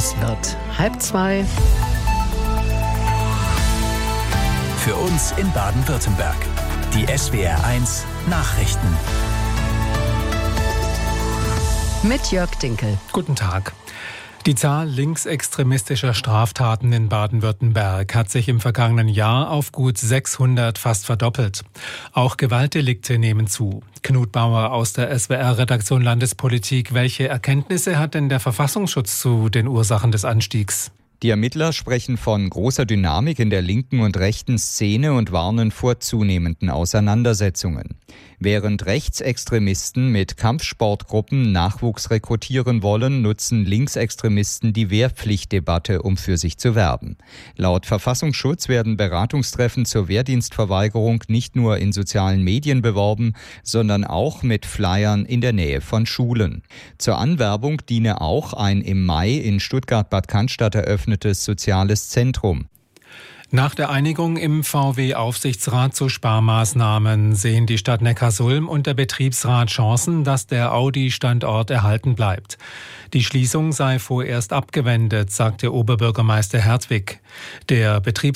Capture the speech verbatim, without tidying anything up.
Es wird halb zwei. Für uns in Baden-Württemberg. Die S W R eins Nachrichten. Mit Jörg Dinkel. Guten Tag. Die Zahl linksextremistischer Straftaten in Baden-Württemberg hat sich im vergangenen Jahr auf gut sechshundert fast verdoppelt. Auch Gewaltdelikte nehmen zu. Knut Bauer aus der S W R-Redaktion Landespolitik. Welche Erkenntnisse hat denn der Verfassungsschutz zu den Ursachen des Anstiegs? Die Ermittler sprechen von großer Dynamik in der linken und rechten Szene und warnen vor zunehmenden Auseinandersetzungen. Während Rechtsextremisten mit Kampfsportgruppen Nachwuchs rekrutieren wollen, nutzen Linksextremisten die Wehrpflichtdebatte, um für sich zu werben. Laut Verfassungsschutz werden Beratungstreffen zur Wehrdienstverweigerung nicht nur in sozialen Medien beworben, sondern auch mit Flyern in der Nähe von Schulen. Zur Anwerbung diene auch ein im Mai in Stuttgart-Bad Cannstatt eröffnetes soziales Zentrum. Nach der Einigung im V W-Aufsichtsrat zu Sparmaßnahmen sehen die Stadt Neckarsulm und der Betriebsrat Chancen, dass der Audi-Standort erhalten bleibt. Die Schließung sei vorerst abgewendet, sagte Oberbürgermeister Hertwig. Der Betriebsrat